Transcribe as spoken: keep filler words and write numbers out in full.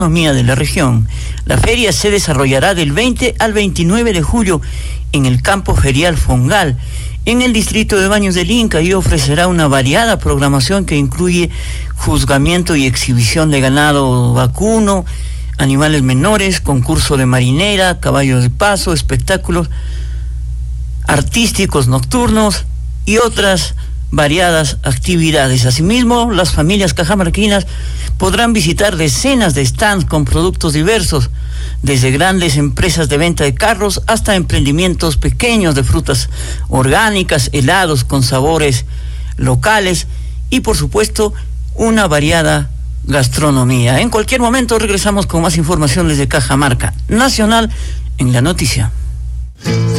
de la región. La feria se desarrollará del veinte al veintinueve de julio en el campo ferial Fongal, en el distrito de Baños del Inca, y ofrecerá una variada programación que incluye juzgamiento y exhibición de ganado vacuno, animales menores, concurso de marinera, caballos de paso, espectáculos artísticos nocturnos y otras variadas actividades. Asimismo, las familias cajamarquinas podrán visitar decenas de stands con productos diversos, desde grandes empresas de venta de carros hasta emprendimientos pequeños de frutas orgánicas, helados con sabores locales y, por supuesto, una variada gastronomía. En cualquier momento regresamos con más información desde Cajamarca Nacional en la noticia.